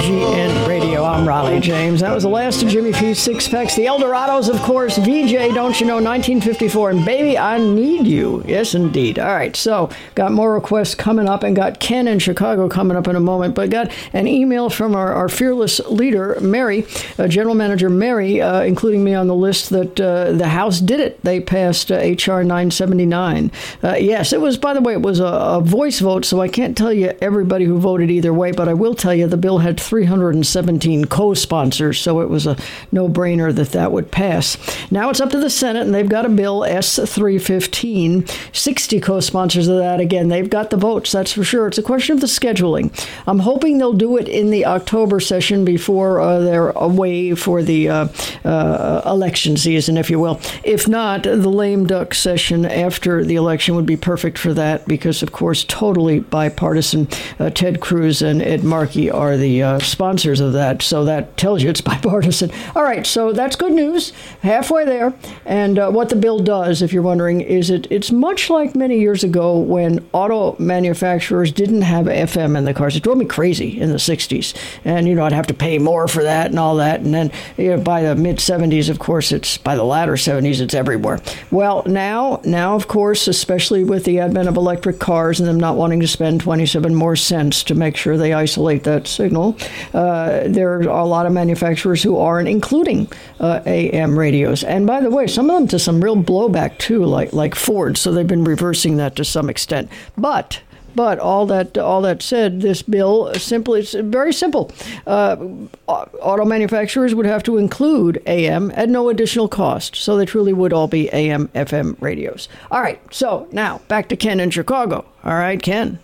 WGN Radio. I'm Raleigh James. That was the last of Jimmy P's Six Packs. The Eldorados, of course. VJ, Don't You Know, 1954. And Baby, I Need You. Yes, indeed. All right, so got more requests coming up and got Ken in Chicago coming up in a moment. But got an email from our fearless leader, Mary, General Manager Mary, including me on the list that the House did it. They passed H.R. 979. Yes, it was, by the way, it was a voice vote, so I can't tell you everybody who voted either way, but I will tell you the bill had 317 co-sponsors, so it was a no-brainer that would pass. Now it's up to the Senate, and they've got a bill, S-315, 60 co-sponsors of that. Again, they've got the votes, that's for sure. It's a question of the scheduling. I'm hoping they'll do it in the October session before they're away for the election season, if you will. If not, the lame duck session after the election would be perfect for that because, of course, totally bipartisan. Ted Cruz and Ed Markey are the sponsors of that, so that tells you it's bipartisan. All right, so that's good news, halfway there. And what the bill does, if you're wondering, is it's much like many years ago when auto manufacturers didn't have FM in the cars. It drove me crazy in the 60s. And, I'd have to pay more for that and all that. And then by the mid-70s, of course, by the latter 70s, it's everywhere. Well, now, of course, especially with the advent of electric cars and them not wanting to spend 27 more cents to make sure they isolate that signal, there are a lot of manufacturers who aren't including AM radios. And by the way, some of them to some real blowback, too, like Ford. So they've been reversing that to some extent. But all that said, this bill it's very simple. Auto manufacturers would have to include AM at no additional cost. So they truly would all be AM, FM radios. All right. So now back to Ken in Chicago. All right, Ken.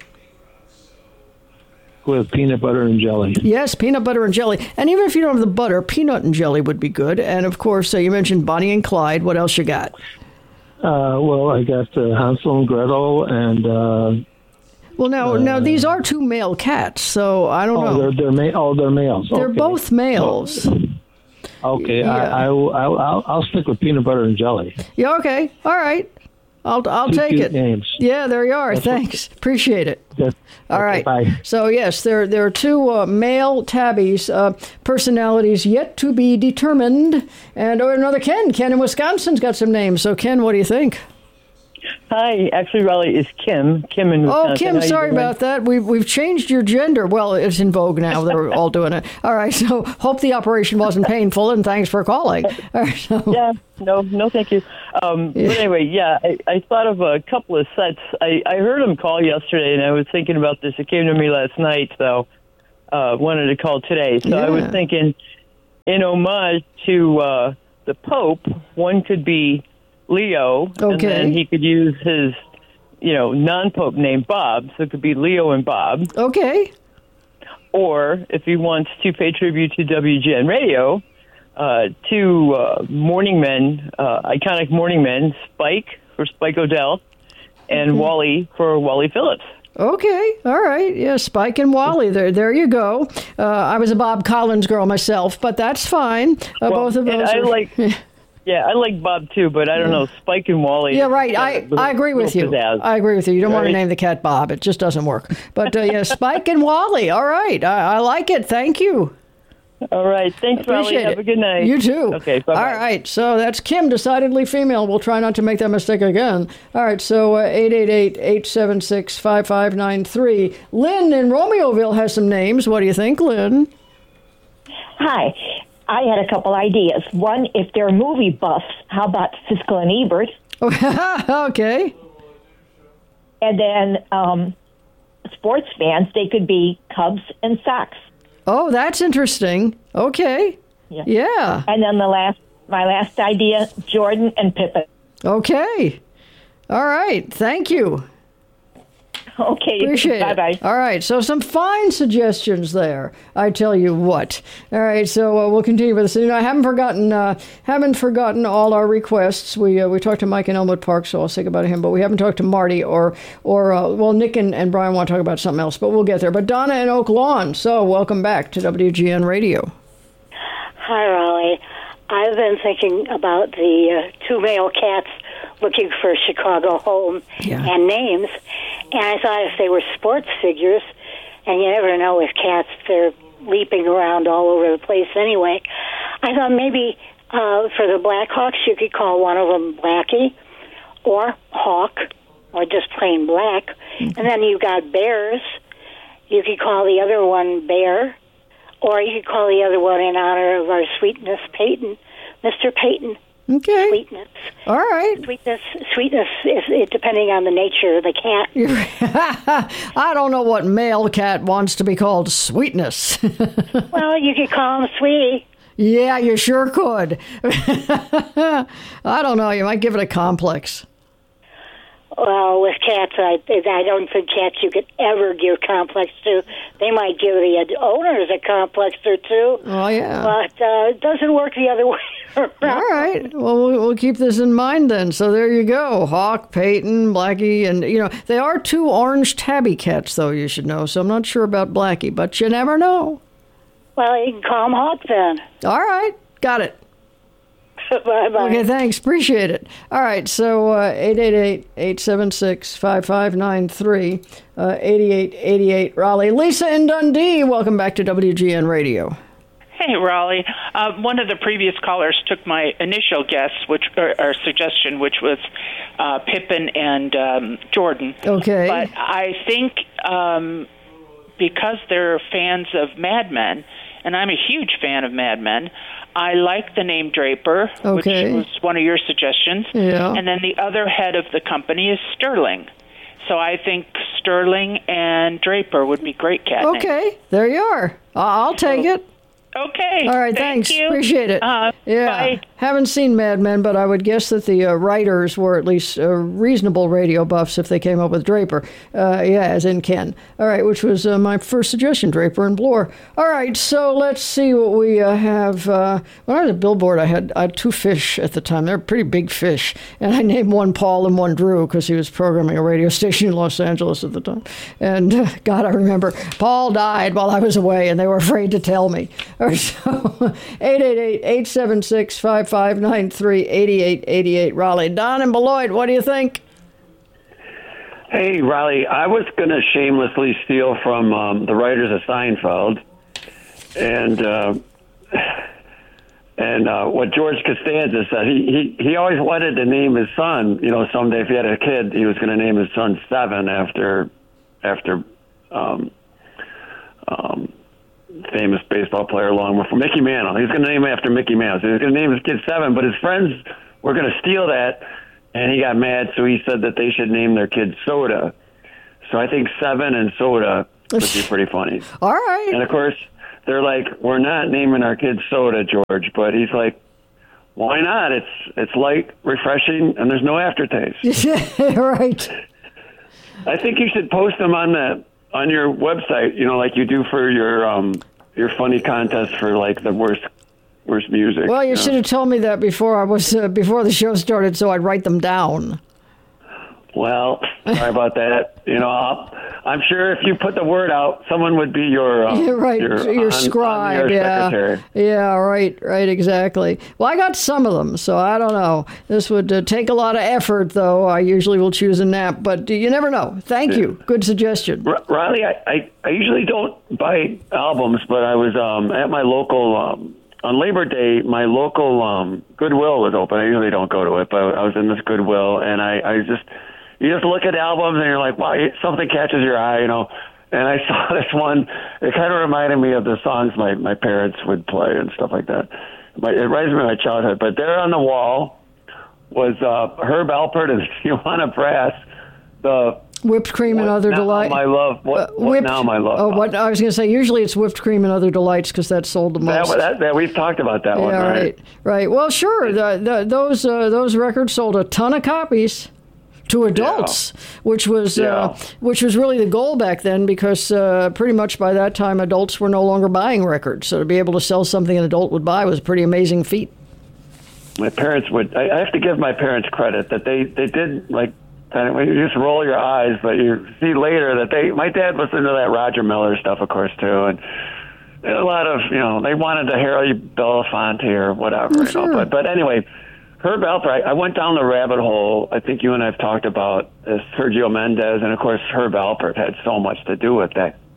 With peanut butter and jelly. Yes, peanut butter and jelly. And even if you don't have the butter, peanut and jelly would be good. And of course, you mentioned Bonnie and Clyde. What else you got? Well, I got Hansel and Gretel and... Well, now these are two male cats, so I don't know. They're males. They're both males. Okay, Yeah. I'll stick with peanut butter and jelly. Yeah. Okay. All right. I'll Two take cute it. Names. Yeah, there you are. Thanks. Appreciate it. Yes. All Okay, right. bye. So yes, there are two male tabbies, personalities yet to be determined, and another Ken. Ken in Wisconsin's got some names. So Ken, what do you think? Hi, actually, Raleigh is Kim. Kim in Wisconsin. Oh, Kim, sorry about that. We've changed your gender. Well, it's in vogue now. They're all doing it. All right. So hope the operation wasn't painful, and thanks for calling. All right, so. Yeah. No, thank you. But anyway, I thought of a couple of sets. I heard him call yesterday, and I was thinking about this. It came to me last night, so wanted to call today. So I was thinking, in homage to the Pope, one could be Leo, and then he could use his, non-Pope name Bob, so it could be Leo and Bob. Okay. Or if he wants to pay tribute to WGN Radio, two morning men, iconic morning men, Spike for Spike O'Dell, and Wally for Wally Phillips. Okay, all right. Yeah, Spike and Wally. There you go. I was a Bob Collins girl myself, but that's fine. Both of those. Yeah, I like Bob too, but I don't know, Spike and Wally. Yeah, right. I agree with you. I agree with you. You don't want to name the cat Bob. It just doesn't work. But Spike and Wally. All right. I like it. Thank you. All right. Thanks, Raleigh. Have a good night. You too. Okay, bye-bye. All right. So that's Kim, decidedly female. We'll try not to make that mistake again. All right. So 888-876-5593. Lynn in Romeoville has some names. What do you think, Lynn? Hi. I had a couple ideas. One, if they're movie buffs, how about Siskel and Ebert? Okay. And then sports fans, they could be Cubs and Sox. Oh, that's interesting. Okay. Yeah. And then my last idea, Jordan and Pippen. Okay. All right. Thank you. Okay. Appreciate Bye-bye. it. All right. So some fine suggestions there. I tell you what. All right. So we'll continue with this. I haven't forgotten all our requests. We talked to Mike in Elmwood Park, so I'll say goodbye to him. But we haven't talked to Marty or Nick and Brian want to talk about something else. But we'll get there. But Donna in Oak Lawn. So welcome back to WGN Radio. Hi, Raleigh. I've been thinking about the two male cats looking for a Chicago home and names. And I thought if they were sports figures, and you never know with cats, they're leaping around case anyway. I thought maybe for the Blackhawks, you could call one of them Blackie or Hawk or just plain Black. And then you've got Bears. You could call the other one Bear, or you could call the other one in honor of our Sweetness Peyton, Mr. Peyton. Okay. Sweetness. All right. Sweetness is depending on the nature of the cat. I don't know what male cat wants to be called Sweetness. Well, you could call him Sweetie. Yeah, you sure could. I don't know. You might give it a complex. Well, with cats, I don't think cats you could ever give complex to. They might give the owners a complex or two. Oh, yeah. But it doesn't work the other way around. All right. Well, we'll keep this in mind then. So there you go. Hawk, Peyton, Blackie, and, they are two orange tabby cats, though, you should know. So I'm not sure about Blackie, but you never know. Well, you can call him Hawk then. All right. Got it. Bye-bye. Okay, thanks. Appreciate it. All right, so 888-876-5593, 8888 Raleigh. Lisa in Dundee, welcome back to WGN Radio. Hey, Raleigh. One of the previous callers took my initial guess, or suggestion, which was Pippen and Jordan. Okay. But I think because they're fans of Mad Men, and I'm a huge fan of Mad Men, I like the name Draper, okay, which was one of your suggestions. Yeah. And then the other head of the company is Sterling. So I think Sterling and Draper would be great cat names. Okay, there you are. I'll take it. Okay. All right, Thank thanks. you. Appreciate it. Yeah. Bye. Haven't seen Mad Men, but I would guess that the writers were at least reasonable radio buffs if they came up with Draper. As in Ken. All right, which was my first suggestion, Draper and Bloor. All right, so let's see what we have. When I was at Billboard, I had two fish at the time. They're pretty big fish. And I named one Paul and one Drew because he was programming a radio station in Los Angeles at the time. And God, I remember Paul died while I was away, and they were afraid to tell me. All right, so 888-876-5593, 8888 Raleigh. Don and Beloit, what do you think? Hey, Raleigh, I was going to shamelessly steal from the writers of Seinfeld, and what George Costanza said. He always wanted to name his son. Someday if he had a kid, he was going to name his son Seven after famous baseball player long before Mickey Mantle. He was going to name him after Mickey Mantle. So he was going to name his kid Seven, but his friends were going to steal that, and he got mad, so he said that they should name their kid Soda. So I think Seven and Soda would be pretty funny. All right. And, of course, they're like, we're not naming our kid Soda, George. But he's like, why not? It's light, refreshing, and there's no aftertaste. Right. I think you should post them on your website, like you do for your funny contest for like the worst music. Well, you should have told me that before before the show started, so I'd write them down. Well, sorry about that. I'm sure if you put the word out, someone would be your scribe. Secretary. Yeah, right, exactly. Well, I got some of them, so I don't know. This would take a lot of effort, though. I usually will choose a nap, but you never know. Thank you. Good suggestion. Riley, I usually don't buy albums, but I was at my local on Labor Day. My local Goodwill was open. I usually don't go to it, but I was in this Goodwill, and you just look at albums and you're like, wow, something catches your eye, And I saw this one. It kind of reminded me of the songs my parents would play and stuff like that. It reminds me of my childhood. But there on the wall was Herb Alpert and Tijuana Brass. The whipped cream and other delights. My love. What now, my love? Oh, what I was going to say. Usually it's whipped cream and other delights because that sold the most. That we've talked about that one, right? Right. Well, sure. Those records sold a ton of copies to adults, which was really the goal back then, because pretty much by that time adults were no longer buying records. So to be able to sell something an adult would buy was a pretty amazing feat. My parents would. I have to give my parents credit that they did like. You just roll your eyes, but you see later that my dad listened to that Roger Miller stuff, of course, too, and a lot of they wanted to Harry Belafonte or whatever, Sure. But anyway. Herb Alpert, I went down the rabbit hole. I think you and I have talked about Sergio Mendes, and of course Herb Alpert had so much to do with that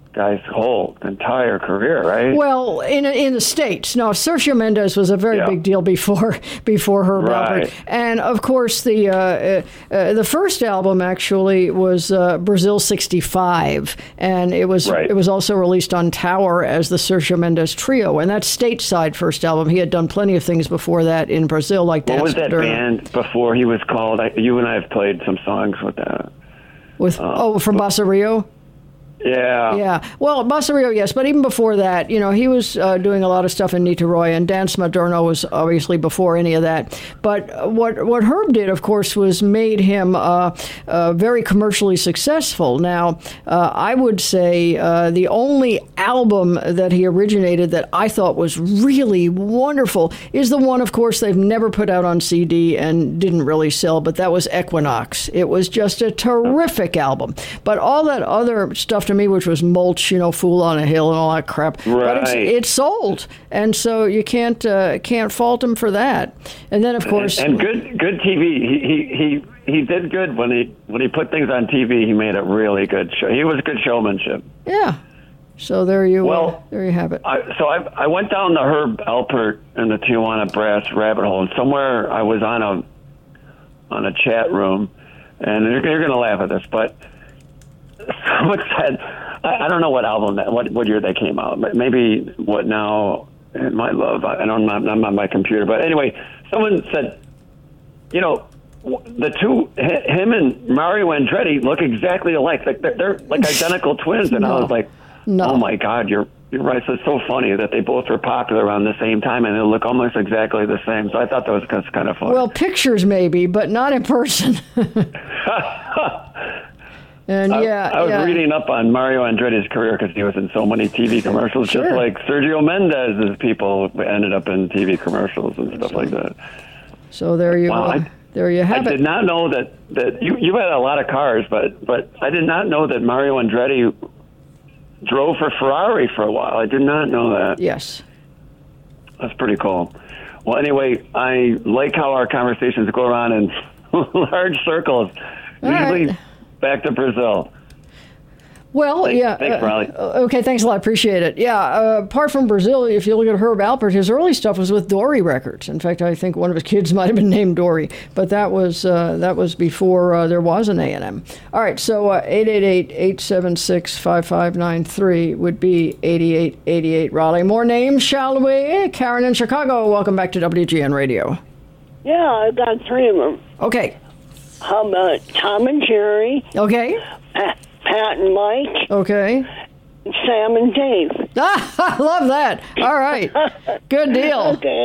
guy's whole entire career, right? Well, in the States. Now, Sergio Mendes was a very big deal before Herb Alpert. And, of course, the first album actually was Brazil 65. And it was also released on Tower as the Sergio Mendes Trio. And that's stateside first album. He had done plenty of things before that in Brazil, like Dance What was that band before he was called? You and I have played some songs with that. From Bossa Rio? Yeah. Well, Bossa Rio, yes, but even before that, he was doing a lot of stuff in Niterói, and Dance Moderno was obviously before any of that. But what Herb did, of course, was made him very commercially successful. Now, I would say the only album that he originated that I thought was really wonderful is the one, of course, they've never put out on CD and didn't really sell, but that was Equinox. It was just a terrific album. But all that other stuff to me, which was Mulch, Fool on a Hill and all that crap. Right. But it sold, and so you can't fault him for that. And then, of course, and good TV. He did good when he put things on TV. He made a really good show. He was good showmanship. Yeah. So there you have it. I went down the Herb Alpert and the Tijuana Brass rabbit hole, and somewhere I was on a chat room, and you're going to laugh at this, but someone said, I don't know what album what year they came out, but maybe What Now and My Love. I'm on my computer, but anyway, someone said, the two, him and Mario Andretti, look exactly alike. Like they're like identical twins, and I was like, oh my God, you're right. So it's so funny that they both were popular around the same time, and they look almost exactly the same. So I thought that was kind of funny. Well, pictures maybe, but not in person. And I was reading up on Mario Andretti's career because he was in so many TV commercials, just like Sergio Mendes's people ended up in TV commercials and stuff like that. So there you have it. I did not know that you had a lot of cars, but I did not know that Mario Andretti drove for Ferrari for a while. I did not know that. Yes. That's pretty cool. Well, anyway, I like how our conversations go around in large circles. Usually back to Brazil. Well, Thanks, Riley. Okay, thanks a lot. Appreciate it. Yeah, apart from Brazil, if you look at Herb Alpert, his early stuff was with Dory Records. In fact, I think one of his kids might have been named Dory, but that was before there was an A&M. All right, so 888-876-5593 would be 8888 Raleigh. More names, shall we? Karen in Chicago, welcome back to WGN Radio. Yeah, I got three of them. Okay. How about Tom and Jerry? Okay. Pat and Mike. Okay. Sam and Dave. I love that. All right. Good deal. Okay.